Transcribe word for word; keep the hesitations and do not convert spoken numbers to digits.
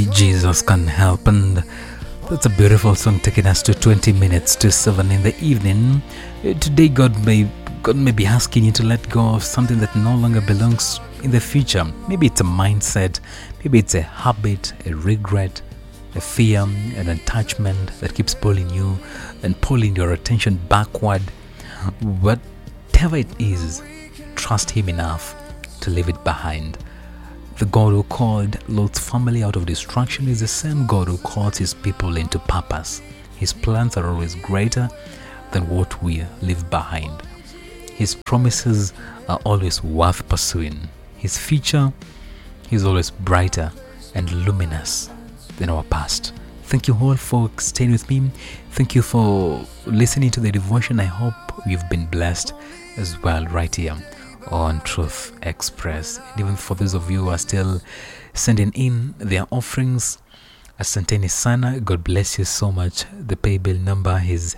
Jesus Can Help, and that's a beautiful song taking us to twenty minutes to seven in the evening. Today God may God may be asking you to let go of something that no longer belongs in the future. Maybe it's a mindset, maybe it's a habit, a regret, a fear, an attachment that keeps pulling you and pulling your attention backward. Whatever it is, trust Him enough to leave it behind. The God who called Lot's family out of destruction is the same God who calls His people into purpose. His plans are always greater than what we leave behind. His promises are always worth pursuing. His future is always brighter and luminous than our past. Thank you all for staying with me. Thank you for listening to the devotion. I hope you've been blessed as well right here on Truth Express. And even for those of you who are still sending in their offerings, asanteni sana. God bless you so much. The pay bill number is